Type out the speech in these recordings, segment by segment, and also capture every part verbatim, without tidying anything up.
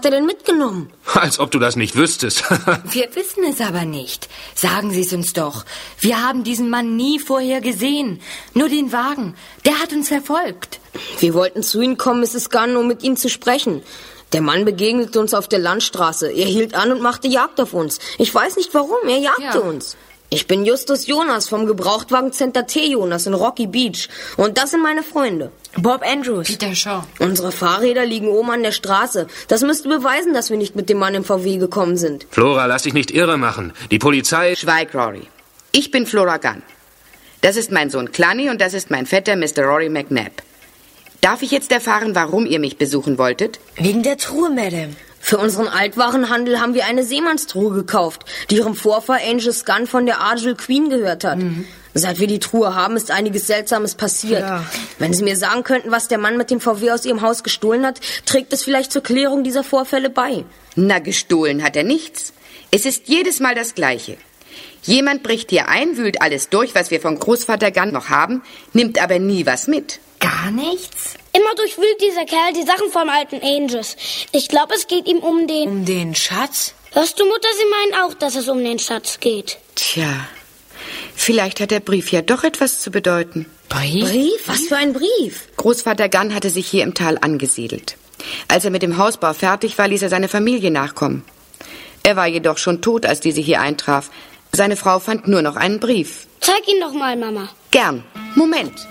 hat er denn mitgenommen? Als ob du das nicht wüsstest. Wir wissen es aber nicht. Sagen Sie es uns doch. Wir haben diesen Mann nie vorher gesehen. Nur den Wagen. Der hat uns verfolgt. Wir wollten zu Ihnen kommen, Misses Gunn, um mit Ihnen zu sprechen. Der Mann begegnete uns auf der Landstraße. Er hielt an und machte Jagd auf uns. Ich weiß nicht warum, er jagte Ja. uns. Ich bin Justus Jonas vom Gebrauchtwagencenter T. Jonas in Rocky Beach. Und das sind meine Freunde. Bob Andrews. Peter Shaw. Unsere Fahrräder liegen oben an der Straße. Das müsste beweisen, dass wir nicht mit dem Mann im V W gekommen sind. Flora, lass dich nicht irre machen. Die Polizei... Schweig, Rory. Ich bin Flora Gunn. Das ist mein Sohn Cluny und das ist mein Vetter Mister Rory McNabb. Darf ich jetzt erfahren, warum ihr mich besuchen wolltet? Wegen der Truhe, Madame. Für unseren Altwarenhandel haben wir eine Seemannstruhe gekauft, die ihrem Vorfahr Angus Gunn von der Argyll Queen gehört hat. Mhm. Seit wir die Truhe haben, ist einiges Seltsames passiert. Ja. Wenn Sie mir sagen könnten, was der Mann mit dem V W aus Ihrem Haus gestohlen hat, trägt es vielleicht zur Klärung dieser Vorfälle bei. Na, gestohlen hat er nichts. Es ist jedes Mal das Gleiche. Jemand bricht hier ein, wühlt alles durch, was wir von Großvater Gunn noch haben, nimmt aber nie was mit. Gar nichts? Immer durchwühlt dieser Kerl die Sachen vom alten Angus. Ich glaube, es geht ihm um den... Um den Schatz? Hörst du, Mutter, sie meinen auch, dass es um den Schatz geht. Tja, vielleicht hat der Brief ja doch etwas zu bedeuten. Brief? Brief? Was für ein Brief? Großvater Gunn hatte sich hier im Tal angesiedelt. Als er mit dem Hausbau fertig war, ließ er seine Familie nachkommen. Er war jedoch schon tot, als diese hier eintraf. Seine Frau fand nur noch einen Brief. Zeig ihn doch mal, Mama. Gern. Moment.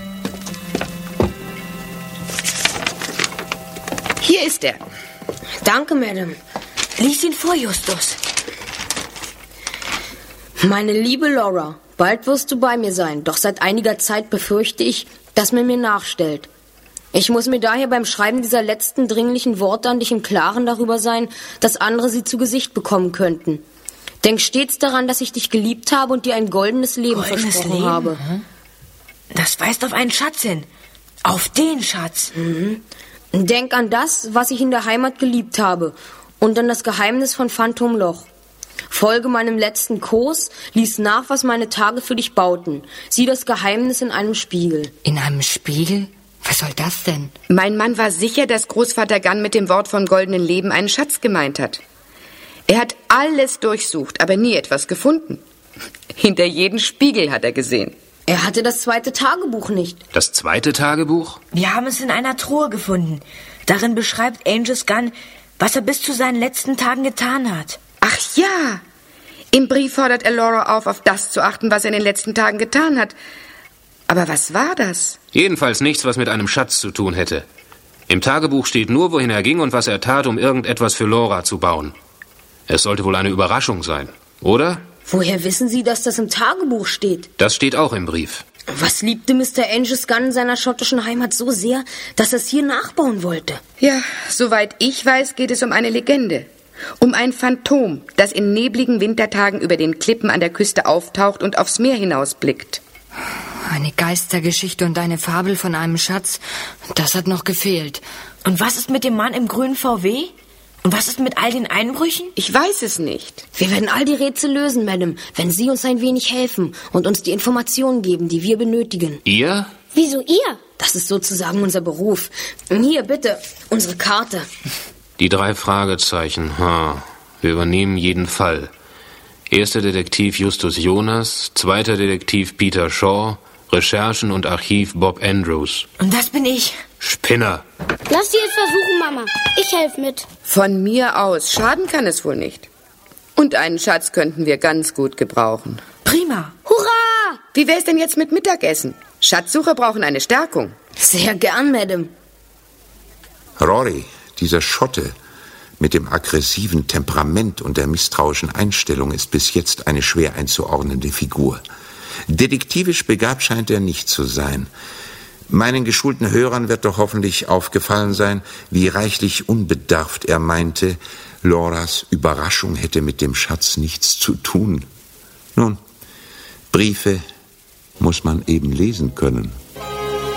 Hier ist er. Danke, Madame. Lies ihn vor, Justus. Meine liebe Laura, bald wirst du bei mir sein, doch seit einiger Zeit befürchte ich, dass man mir nachstellt. Ich muss mir daher beim Schreiben dieser letzten dringlichen Worte an dich im Klaren darüber sein, dass andere sie zu Gesicht bekommen könnten. Denk stets daran, dass ich dich geliebt habe und dir ein goldenes Leben Goldenes versprochen Leben? habe. Das weist auf einen Schatz hin. Auf den Schatz. Mhm. Denk an das, was ich in der Heimat geliebt habe und an das Geheimnis von Phantomloch. Folge meinem letzten Kurs, lies nach, was meine Tage für dich bauten. Sieh das Geheimnis in einem Spiegel. In einem Spiegel? Was soll das denn? Mein Mann war sicher, dass Großvater Gunn mit dem Wort von goldenen Leben einen Schatz gemeint hat. Er hat alles durchsucht, aber nie etwas gefunden. Hinter jedem Spiegel hat er gesehen. Er hatte das zweite Tagebuch nicht. Das zweite Tagebuch? Wir haben es in einer Truhe gefunden. Darin beschreibt Angus Gunn, was er bis zu seinen letzten Tagen getan hat. Ach ja, im Brief fordert er Laura auf, auf das zu achten, was er in den letzten Tagen getan hat. Aber was war das? Jedenfalls nichts, was mit einem Schatz zu tun hätte. Im Tagebuch steht nur, wohin er ging und was er tat, um irgendetwas für Laura zu bauen. Es sollte wohl eine Überraschung sein, oder? Woher wissen Sie, dass das im Tagebuch steht? Das steht auch im Brief. Was liebte Mister Angus Gunn in seiner schottischen Heimat so sehr, dass er es hier nachbauen wollte? Ja, soweit ich weiß, geht es um eine Legende. Um ein Phantom, das in nebligen Wintertagen über den Klippen an der Küste auftaucht und aufs Meer hinausblickt. Eine Geistergeschichte und eine Fabel von einem Schatz, das hat noch gefehlt. Und was ist mit dem Mann im grünen V W? Und was ist mit all den Einbrüchen? Ich weiß es nicht. Wir werden all die Rätsel lösen, Madame, wenn Sie uns ein wenig helfen und uns die Informationen geben, die wir benötigen. Ihr? Wieso ihr? Das ist sozusagen unser Beruf. Hier, bitte, unsere Karte. Die drei Fragezeichen. Ha. Wir übernehmen jeden Fall. Erster Detektiv Justus Jonas, zweiter Detektiv Peter Shaw, Recherchen und Archiv Bob Andrews. Und das bin ich. Spinner. Lass sie es versuchen, Mama. Ich helfe mit. Von mir aus. Schaden kann es wohl nicht. Und einen Schatz könnten wir ganz gut gebrauchen. Prima. Hurra! Wie wär's denn jetzt mit Mittagessen? Schatzsucher brauchen eine Stärkung. Sehr gern, Madame. Rory, dieser Schotte mit dem aggressiven Temperament und der misstrauischen Einstellung ist bis jetzt eine schwer einzuordnende Figur. Detektivisch begabt scheint er nicht zu sein. Meinen geschulten Hörern wird doch hoffentlich aufgefallen sein, wie reichlich unbedarft er meinte, Lauras Überraschung hätte mit dem Schatz nichts zu tun. Nun, Briefe muss man eben lesen können.